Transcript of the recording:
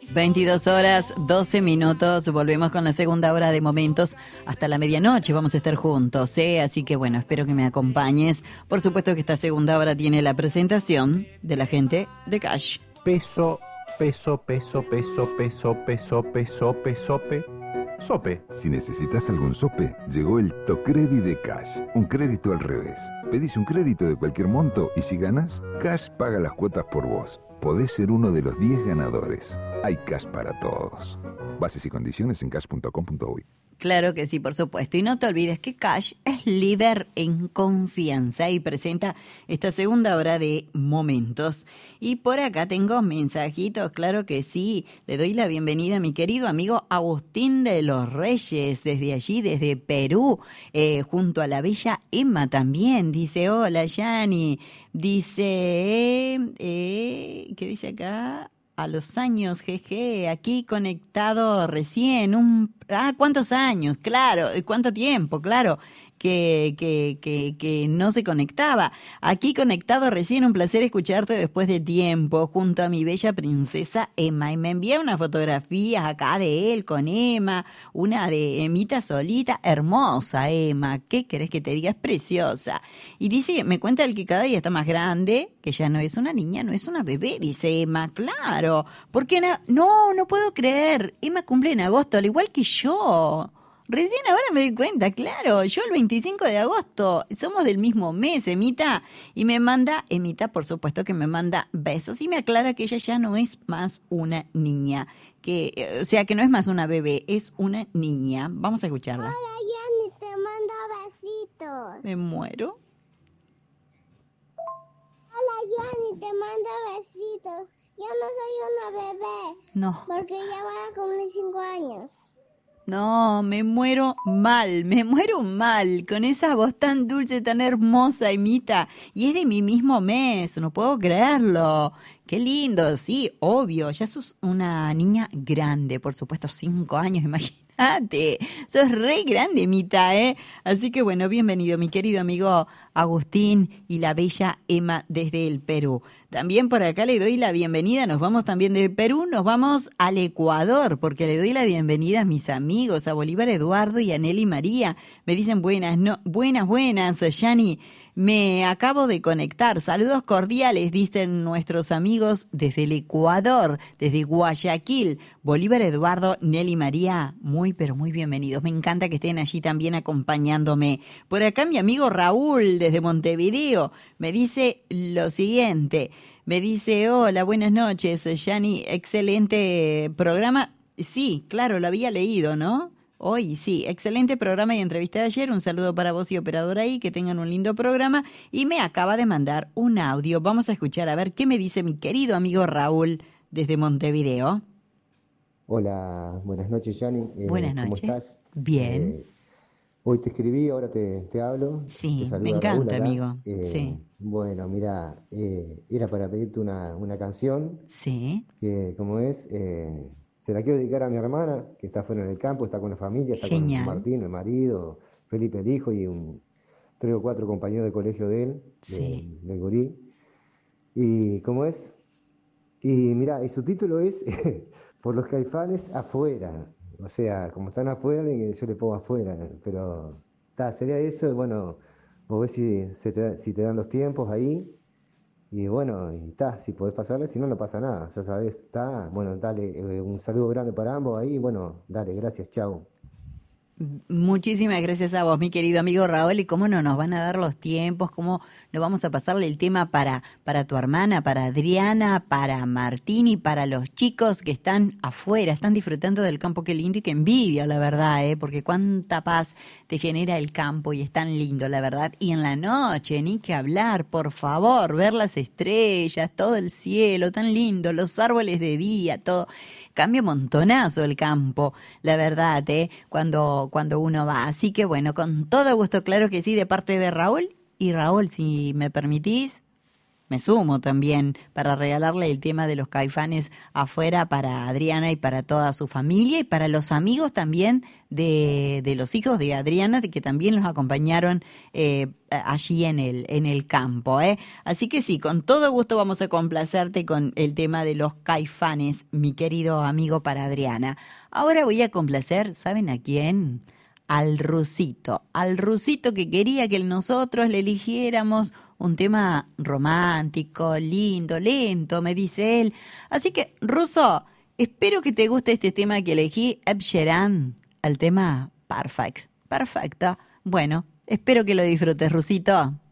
22 horas, 12 minutos, volvemos con la segunda hora de Momentos hasta la medianoche, vamos a estar juntos, así que bueno, espero que me acompañes. Por supuesto que esta segunda hora tiene la presentación de la gente de Cash. Peso, peso, peso, peso, peso, peso, peso, peso, sope. Si necesitas algún sope, llegó el Tocredi de Cash, un crédito al revés. Pedís un crédito de cualquier monto y si ganás, Cash paga las cuotas por vos. Podés ser uno de los 10 ganadores. Hay Cash para todos. Bases y condiciones en cash.com.uy. Claro que sí, por supuesto. Y no te olvides que Cash es líder en confianza y presenta esta segunda hora de Momentos. Y por acá tengo mensajitos, claro que sí. Le doy la bienvenida a mi querido amigo Agustín de los Reyes, desde allí, desde Perú, junto a la bella Emma también. Dice, hola, Yani. Dice, ¿qué dice acá? A los años, jeje, aquí conectado recién, ¿cuántos años? Claro, ¿cuánto tiempo? Claro, que no se conectaba. Aquí conectado recién, un placer escucharte después de tiempo, junto a mi bella princesa Emma. Y me envía unas fotografías acá de él con Emma, una de Emita solita, hermosa Emma, ¿qué querés que te diga? Es preciosa. Y dice, me cuenta el que cada día está más grande, que ya no es una niña, no es una bebé, dice Emma, claro. ¿Por qué no puedo creer, Emma cumple en agosto, al igual que yo. Recién ahora me di cuenta, claro, yo el 25 de agosto, somos del mismo mes, Emita, y me manda, Emita por supuesto que me manda besos y me aclara que ella ya no es más una niña, o sea que no es más una bebé, es una niña. Vamos a escucharla. Hola, Yani, te mando besitos. Me muero. Hola, Yani, te mando besitos. Ya no soy una bebé. No. Porque ya voy a cumplir 5 años. No, me muero mal, con esa voz tan dulce, tan hermosa, Emita, y es de mi mismo mes, no puedo creerlo. Qué lindo, sí, obvio, ya sos una niña grande, por supuesto, 5 años, imagínate, sos re grande, Emita, Así que bueno, bienvenido, mi querido amigo Agustín y la bella Emma desde el Perú. También por acá le doy la bienvenida, nos vamos también de Perú, nos vamos al Ecuador, porque le doy la bienvenida a mis amigos, a Bolívar Eduardo y a Nelly María. Me dicen buenas, Yani, me acabo de conectar. Saludos cordiales, dicen nuestros amigos desde el Ecuador, desde Guayaquil. Bolívar Eduardo, Nelly María, muy pero muy bienvenidos. Me encanta que estén allí también acompañándome. Por acá mi amigo Raúl, desde Montevideo, me dice lo siguiente. Me dice, hola, buenas noches, Yani, excelente programa. Sí, claro, lo había leído, ¿no? Hoy sí, excelente programa y entrevista de ayer. Un saludo para vos y operador ahí, que tengan un lindo programa. Y me acaba de mandar un audio. Vamos a escuchar a ver qué me dice mi querido amigo Raúl desde Montevideo. Hola, buenas noches, Yani. Buenas noches. ¿Cómo estás? Bien. Hoy te escribí, ahora te hablo. Sí, te me encanta, Raúl, amigo. Sí. Bueno, mira, era para pedirte una canción. Sí. Que, como es, se la quiero dedicar a mi hermana, que está fuera en el campo, está con la familia, está Genial. con Martín, el marido, Felipe, el hijo, y 3 o 4 compañeros de colegio de él, Sí. del gurí. Y, ¿cómo es? Y mira, y su título es Por los Caifanes afuera. O sea, como están afuera, yo le pongo afuera. Pero sería eso. Bueno, vos ves si te dan los tiempos ahí. Y bueno, si podés pasarle, si no, no pasa nada. Ya sabés, bueno, dale, un saludo grande para ambos ahí. Bueno, dale, gracias, chao. Muchísimas gracias a vos, mi querido amigo Raúl, y cómo no nos van a dar los tiempos, cómo no vamos a pasarle el tema para tu hermana, para Adriana, para Martín y para los chicos que están afuera, están disfrutando del campo. Qué lindo y qué envidia, la verdad, porque cuánta paz te genera el campo y es tan lindo, la verdad. Y en la noche, ni que hablar, por favor, ver las estrellas, todo el cielo tan lindo, los árboles de día, todo. Cambia montonazo el campo, la verdad, cuando uno va. Así que bueno, con todo gusto, claro que sí, de parte de Raúl. Y Raúl, si me permitís. me sumo también para regalarle el tema de los Caifanes afuera para Adriana y para toda su familia y para los amigos también de los hijos de Adriana, que también los acompañaron allí en el campo. Así que sí, con todo gusto vamos a complacerte con el tema de los Caifanes, mi querido amigo, para Adriana. Ahora voy a complacer, ¿saben a quién? Al Rusito que quería que nosotros le eligiéramos un tema romántico, lindo, lento, me dice él. Así que, Ruso, espero que te guste este tema que elegí, Ed Sheeran, al tema Perfect. Perfecto. Bueno, espero que lo disfrutes, Rusito.